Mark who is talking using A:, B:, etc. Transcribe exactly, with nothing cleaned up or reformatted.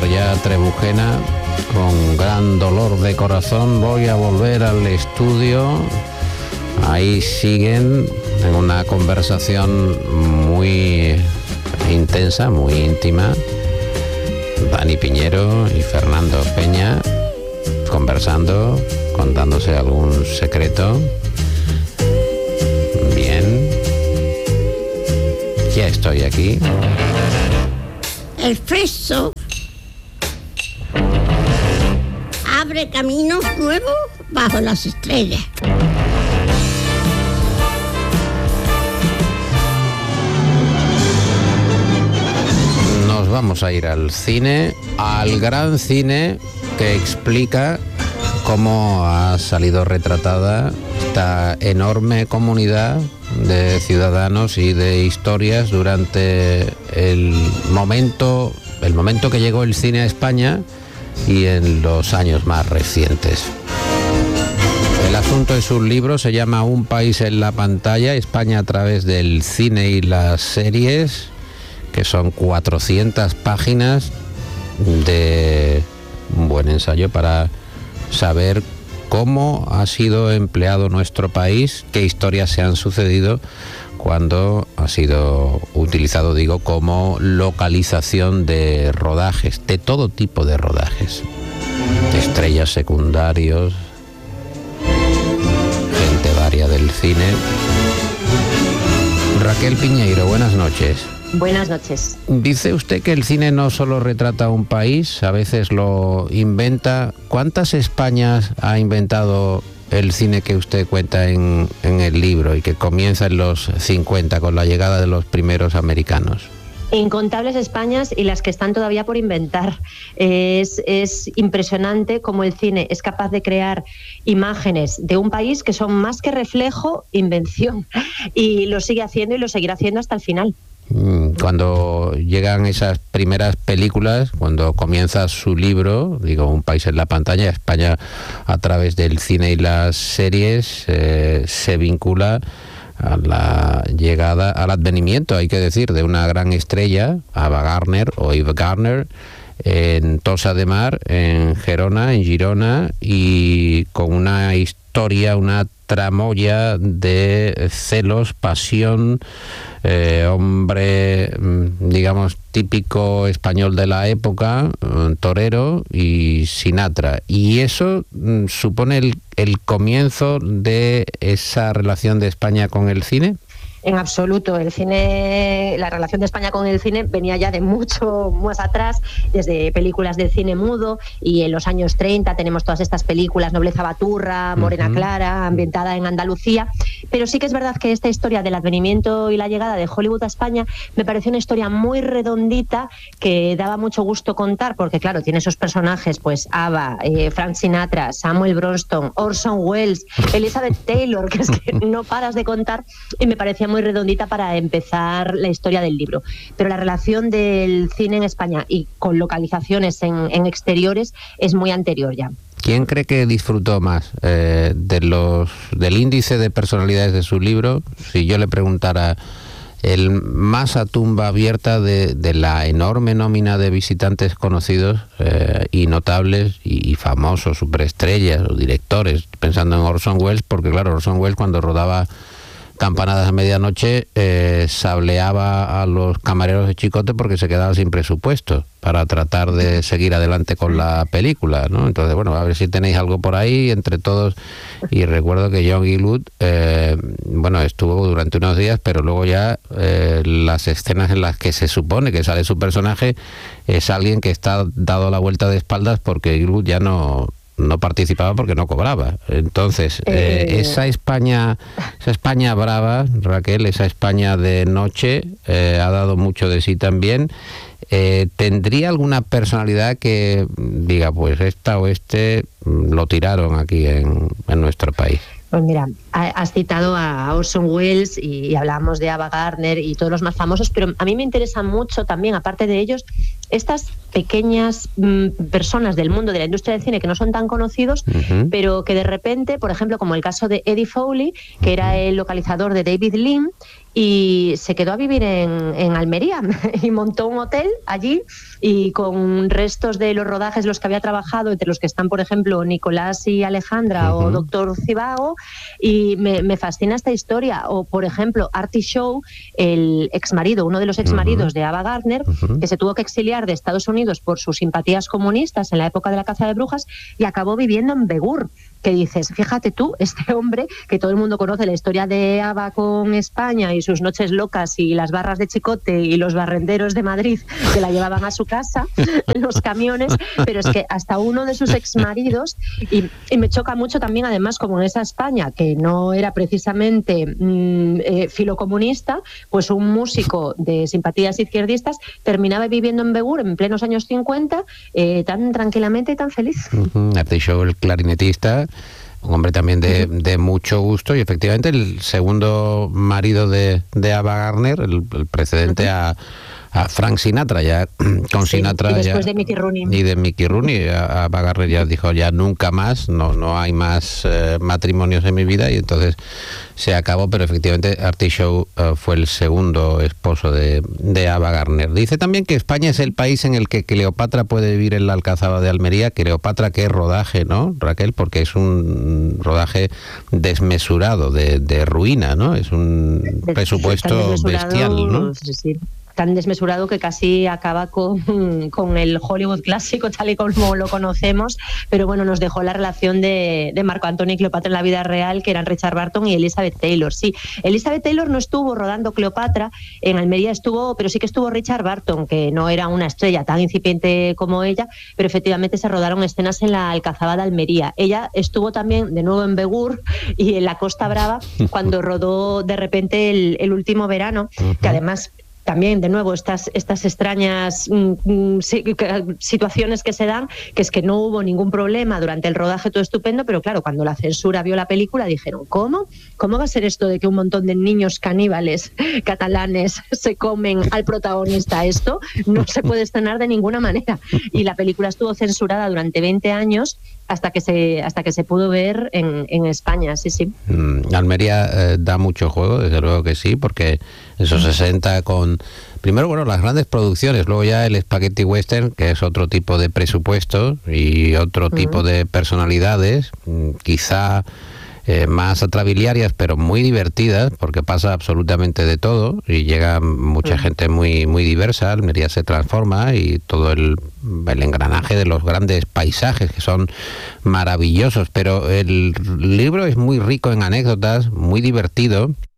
A: estar ya Trebujena. Con gran dolor de corazón voy a volver al estudio. Ahí siguen en una conversación muy intensa, muy íntima, Dani Piñero y Fernando Peña conversando, contándose algún secreto. Bien, ya estoy aquí.
B: Espresso abre caminos nuevos bajo las estrellas.
A: Nos vamos a ir al cine, al gran cine que explica cómo ha salido retratada esta enorme comunidad de ciudadanos y de historias durante el momento, el momento que llegó el cine a España y en los años más recientes. El asunto es un libro, se llama Un país en la pantalla, España a través del cine y las series, que son cuatrocientas páginas de un buen ensayo para saber cómo ha sido empleado nuestro país, qué historias se han sucedido cuando ha sido utilizado, digo, como localización de rodajes, de todo tipo de rodajes, de estrellas secundarios, gente varia del cine. Raquel Piñeiro, buenas noches.
C: Buenas noches.
A: Dice usted que el cine no solo retrata un país, a veces lo inventa. ¿Cuántas Españas ha inventado el cine que usted cuenta en, en el libro y que comienza en los cincuenta con la llegada de los primeros americanos?
C: Incontables Españas y las que están todavía por inventar. Es, es impresionante cómo el cine es capaz de crear imágenes de un país que son más que reflejo, invención. Y lo sigue haciendo y lo seguirá haciendo hasta el final.
A: Cuando llegan esas primeras películas, cuando comienza su libro, digo, Un país en la pantalla, España a través del cine y las series, eh, se vincula a la llegada, al advenimiento, hay que decir, de una gran estrella, Ava Gardner o Ava Gardner, en Tossa de Mar, en Gerona, en Girona, y con una historia, una tramoya de celos, pasión, eh, hombre, digamos, típico español de la época, torero y Sinatra. Y eso mm, supone el, el comienzo de esa relación de España con el cine.
C: En absoluto, el cine, la relación de España con el cine venía ya de mucho más atrás, desde películas de cine mudo, y en los años treinta tenemos todas estas películas, Nobleza Baturra, Morena uh-huh. Clara, ambientada en Andalucía, pero sí que es verdad que esta historia del advenimiento y la llegada de Hollywood a España me pareció una historia muy redondita que daba mucho gusto contar, porque claro, tiene esos personajes, pues Ava, eh, Frank Sinatra, Samuel Bronston, Orson Welles, Elizabeth Taylor, que es que no paras de contar, y me parecía muy redondita para empezar la historia del libro. Pero la relación del cine en España y con localizaciones en, en exteriores es muy anterior ya.
A: ¿Quién cree que disfrutó más eh, de los del índice de personalidades de su libro? Si yo le preguntara el más a tumba abierta de, de la enorme nómina de visitantes conocidos eh, y notables y, y famosos, superestrellas o directores, pensando en Orson Welles, porque claro, Orson Welles cuando rodaba Campanadas a medianoche eh, sableaba a los camareros de Chicote porque se quedaba sin presupuesto para tratar de seguir adelante con la película, ¿no? Entonces, bueno, a ver si tenéis algo por ahí entre todos. Y recuerdo que John Gielgud, eh, bueno, estuvo durante unos días, pero luego ya eh, las escenas en las que se supone que sale su personaje es alguien que está dado la vuelta de espaldas porque Gielgud ya no... no participaba porque no cobraba. Entonces, eh, eh... esa España, esa España brava, Raquel, esa España de noche, eh, ha dado mucho de sí también. Eh, ¿Tendría alguna personalidad que diga, pues esta o este lo tiraron aquí en, en nuestro país?
C: Pues mira, has citado a Orson Welles y hablamos de Ava Gardner y todos los más famosos, pero a mí me interesan mucho también, aparte de ellos, estas pequeñas mmm, personas del mundo de la industria del cine que no son tan conocidos, uh-huh. pero que de repente, por ejemplo, como el caso de Eddie Foley, que era el localizador de David Lean, y se quedó a vivir en, en Almería y montó un hotel allí, y con restos de los rodajes los que había trabajado, entre los que están, por ejemplo, Nicolás y Alejandra, uh-huh, o Doctor Zivago, y me, me fascina esta historia. O, por ejemplo, Artie Shaw, el exmarido, uno de los exmaridos, uh-huh, de Ava Gardner, uh-huh, que se tuvo que exiliar de Estados Unidos por sus simpatías comunistas en la época de la caza de brujas y acabó viviendo en Begur. Que dices, fíjate tú, este hombre, que todo el mundo conoce la historia de Ava con España y sus noches locas y las barras de chicote y los barrenderos de Madrid que la llevaban a su casa en los camiones, pero es que hasta uno de sus exmaridos, y, y me choca mucho también, además, como en esa España que no era precisamente mmm, eh, filocomunista, pues un músico de simpatías izquierdistas terminaba viviendo en Begur en plenos años cincuenta, eh, tan tranquilamente y tan feliz.
A: Uh-huh. Artie Shaw, el clarinetista, un hombre también de, de mucho gusto, y efectivamente el segundo marido de, de Ava Gardner, el, el precedente, uh-huh, a, a Frank Sinatra, ya con
C: sí,
A: Sinatra
C: y después
A: ya,
C: de Mickey Rooney.
A: Y de Mickey Rooney, Ava Gardner ya dijo, ya nunca más, no, no hay más eh, matrimonios en mi vida, y entonces se acabó, pero efectivamente Artie Shaw uh, fue el segundo esposo de, de Ava Gardner. Dice también que España es el país en el que Cleopatra puede vivir en la Alcazaba de Almería. Cleopatra, que es rodaje, ¿no, Raquel? Porque es un rodaje desmesurado, de, de ruina, ¿no? Es un presupuesto bestial, ¿no?
C: Sí, sí. Tan desmesurado que casi acaba con, con el Hollywood clásico tal y como lo conocemos, pero bueno, nos dejó la relación de, de Marco Antonio y Cleopatra en la vida real, que eran Richard Burton y Elizabeth Taylor. Sí, Elizabeth Taylor no estuvo rodando Cleopatra, en Almería estuvo, pero sí que estuvo Richard Burton, que no era una estrella tan incipiente como ella, pero efectivamente se rodaron escenas en la Alcazaba de Almería. Ella estuvo también de nuevo en Begur y en la Costa Brava cuando rodó de repente el, el último verano, que además también, de nuevo, estas, estas extrañas mm, situaciones que se dan, que es que no hubo ningún problema durante el rodaje, todo estupendo, pero claro, cuando la censura vio la película dijeron, ¿cómo? ¿Cómo va a ser esto de que un montón de niños caníbales catalanes se comen al protagonista? Esto no se puede estrenar de ninguna manera. Y la película estuvo censurada durante veinte años hasta que se hasta que se pudo ver en, en España, sí, sí.
A: Mm, Almería eh, da mucho juego, desde luego que sí, porque esos sesenta con... Primero, bueno, las grandes producciones, luego ya el spaghetti western, que es otro tipo de presupuesto y otro uh-huh, tipo de personalidades, quizá eh, más atrabiliarias, pero muy divertidas, porque pasa absolutamente de todo y llega mucha uh-huh, gente muy muy diversa. Almería se transforma y todo el, el engranaje de los grandes paisajes, que son maravillosos, pero el libro es muy rico en anécdotas, muy divertido.